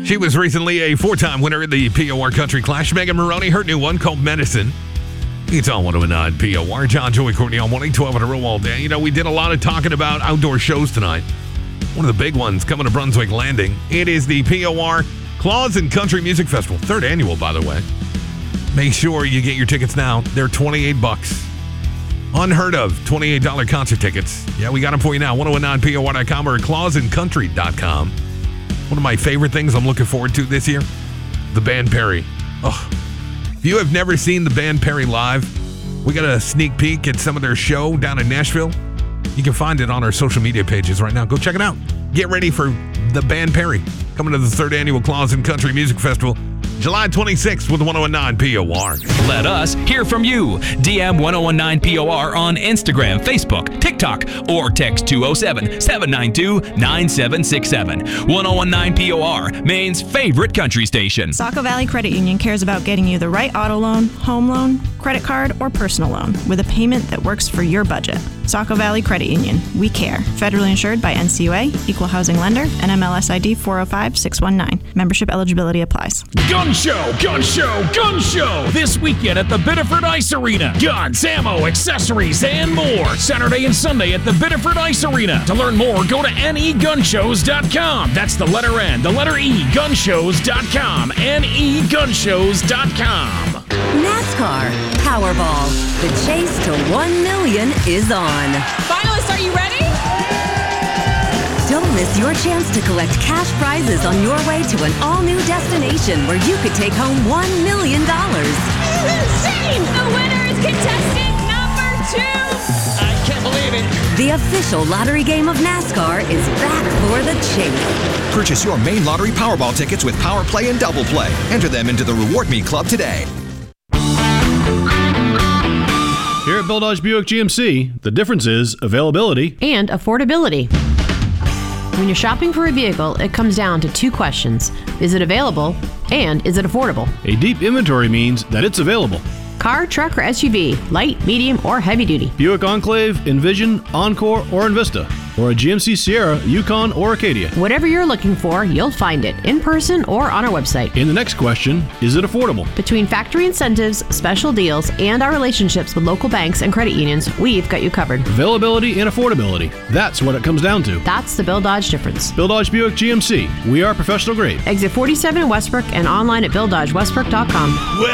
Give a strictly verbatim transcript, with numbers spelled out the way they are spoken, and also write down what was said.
She was recently a four-time winner in the P O R Country Clash. Megan Moroney, her new one called Medicine. It's on one oh nine P O R. John, Joey, Courtney on one eight twelve in a row all day. You know, we did a lot of talking about outdoor shows tonight. One of the big ones coming to Brunswick Landing. It is the P O R Claus and Country Music Festival. Third annual, by the way. Make sure you get your tickets now. They're twenty-eight bucks. Unheard of, twenty-eight dollars concert tickets. Yeah, we got them for you now. ten nine P O R dot com or claus and country dot com. One of my favorite things I'm looking forward to this year, the band Perry. Oh, if you have never seen the band Perry live, we got a sneak peek at some of their show down in Nashville. You can find it on our social media pages right now. Go check it out. Get ready for the band Perry coming to the third annual Claus and Country Music Festival, July twenty-sixth with ten nine P O R. Let us hear from you. D M ten nine P O R on Instagram, Facebook, TikTok, or text two oh seven, seven nine two, nine seven six seven. ten nine P O R, Maine's favorite country station. Saco Valley Credit Union cares about getting you the right auto loan, home loan, credit card, or personal loan with a payment that works for your budget. Saco Valley Credit Union. We care. Federally insured by N C U A, Equal Housing Lender, and M L S I D four oh five six one nine. Membership eligibility applies. Gun show, gun show, gun show! This weekend at the Biddeford Ice Arena. Guns, ammo, accessories, and more. Saturday and Sunday at the Biddeford Ice Arena. To learn more, go to N E gun shows dot com. That's the letter N, the letter E, gun shows dot com. N E gun shows dot com. NASCAR Powerball. The chase to one million is on. Finalists, are you ready? Don't miss your chance to collect cash prizes on your way to an all-new destination where you could take home one million dollars. This is insane! The winner is contestant number two! I can't believe it. The official lottery game of NASCAR is back for the chase. Purchase your main lottery Powerball tickets with Power Play and Double Play. Enter them into the Reward Me Club today. Here at Bill Dodge Buick G M C, the difference is availability and affordability. When you're shopping for a vehicle, it comes down to two questions. Is it available? And is it affordable? A deep inventory means that it's available. Car, truck, or S U V, light, medium, or heavy duty. Buick Enclave, Envision, Encore, or Envista. Or a G M C Sierra, Yukon, or Acadia. Whatever you're looking for, you'll find it in person or on our website. And the next question, is it affordable? Between factory incentives, special deals, and our relationships with local banks and credit unions, we've got you covered. Availability and affordability. That's what it comes down to. That's the Bill Dodge difference. Bill Dodge Buick G M C. We are professional grade. Exit forty-seven in Westbrook and online at bill dodge westbrook dot com. Well,